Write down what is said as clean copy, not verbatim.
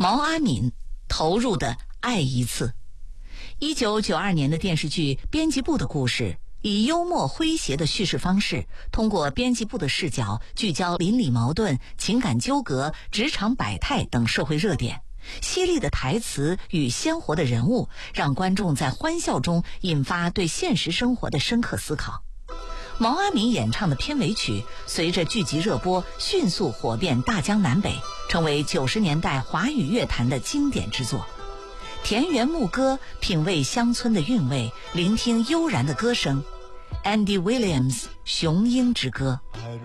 毛阿敏投入的爱一次。1992年的电视剧《编辑部的故事》以幽默诙谐的叙事方式，通过编辑部的视角，聚焦邻里矛盾、情感纠葛、职场百态等社会热点。犀利的台词与鲜活的人物，让观众在欢笑中引发对现实生活的深刻思考。毛阿敏演唱的片尾曲，随着剧集热播，迅速火遍大江南北，成为90年代华语乐坛的经典之作。田园牧歌，品味乡村的韵味，聆听悠然的歌声。Andy Williams《雄鹰之歌》。